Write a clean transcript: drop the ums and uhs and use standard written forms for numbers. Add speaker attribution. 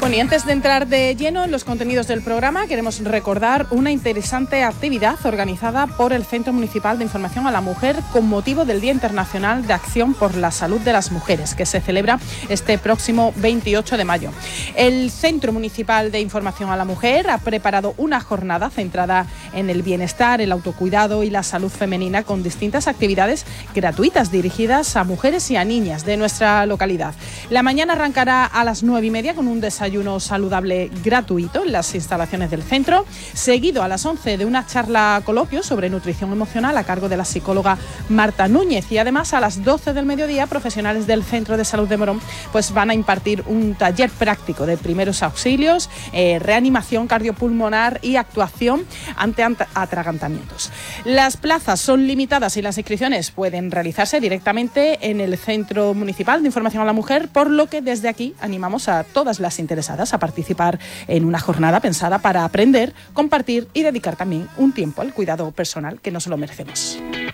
Speaker 1: Bueno, y antes de entrar de lleno en los contenidos del programa, queremos recordar una interesante actividad organizada por el Centro Municipal de Información a la Mujer con motivo del Día Internacional de Acción por la Salud de las Mujeres, que se celebra este próximo 28 de mayo. El Centro Municipal de Información a la Mujer ha preparado una jornada centrada en el bienestar, el autocuidado y la salud femenina con distintas actividades gratuitas dirigidas a mujeres y a niñas de nuestra localidad. La mañana arrancará a las 9:30 con un desayuno saludable gratuito en las instalaciones del centro, seguido a las 11 de una charla coloquio sobre nutrición emocional a cargo de la psicóloga Marta Núñez, y además a las 12 del mediodía profesionales del Centro de Salud de Morón pues van a impartir un taller práctico de primeros auxilios, reanimación cardiopulmonar y actuación ante atragantamientos. Las plazas son limitadas y las inscripciones pueden realizarse directamente en el Centro Municipal de Información a la Mujer, por lo que desde aquí animamos a todas las interesadas a participar en una jornada pensada para aprender, compartir y dedicar también un tiempo al cuidado personal, que nos lo merecemos.